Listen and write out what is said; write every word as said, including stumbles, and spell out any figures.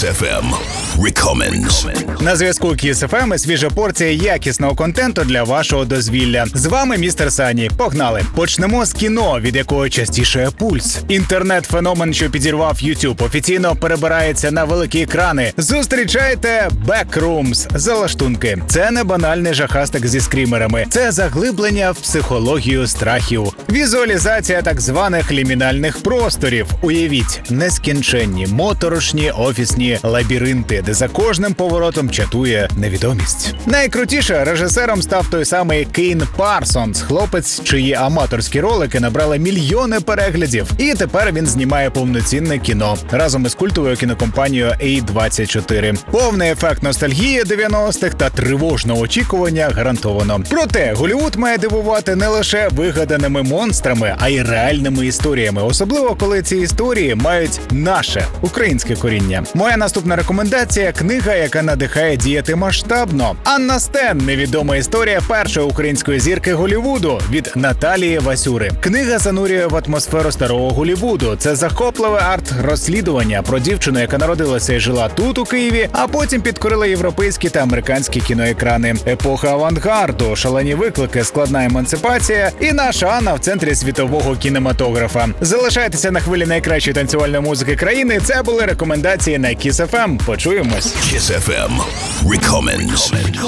еф ем Recommends. На зв'язку Kiss еф ем і свіжа порція якісного контенту для вашого дозвілля. З вами містер Сані. Погнали! Почнемо з кіно, від якого частішає пульс. Інтернет-феномен, що підірвав YouTube, офіційно перебирається на великі екрани. Зустрічайте Backrooms – залаштунки. Це не банальний жахастик зі скрімерами. Це заглиблення в психологію страхів. Візуалізація так званих лімінальних просторів. Уявіть, нескінченні, моторошні офісні лабіринти, де за кожним поворотом чатує невідомість. Найкрутіше, режисером став той самий Кейн Парсонс, хлопець, чиї аматорські ролики набрали мільйони переглядів. І тепер він знімає повноцінне кіно разом із культовою кінокомпанією ей двадцять чотири. Повний ефект ностальгії дев'яностих та тривожного очікування гарантовано. Проте Голлівуд має дивувати не лише вигаданими монстрами, а й реальними історіями, особливо коли ці історії мають наше українське коріння. Моя наступна рекомендація – книга, яка надихає діяти масштабно. Анна Стен – невідома історія першої української зірки Голлівуду від Наталії Васюри. Книга занурює в атмосферу старого Голлівуду. Це захопливе арт-розслідування про дівчину, яка народилася і жила тут, у Києві, а потім підкорила європейські та американські кіноекрани. Епоха авангарду, шалені виклики, складна емансипація і наша Анна в центрі світового кінематографа. Залишайтеся на хвилі найкращої танцювальної музики країни. Це були рекомендації на Kiss еф ем. Почуємось. Kiss еф ем Recommends.